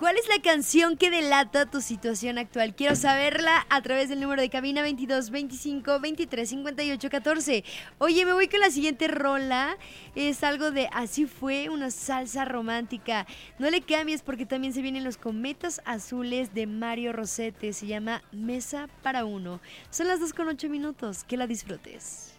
¿Cuál es la canción que delata tu situación actual? Quiero saberla a través del número de cabina 22 25 23 58 14. Oye, me voy con la siguiente rola. Es algo de Así fue, una salsa romántica. No le cambies porque también se vienen los cometas azules de Mario Rosete. Se llama Mesa para Uno. Son las 2 con 8 minutos. Que la disfrutes.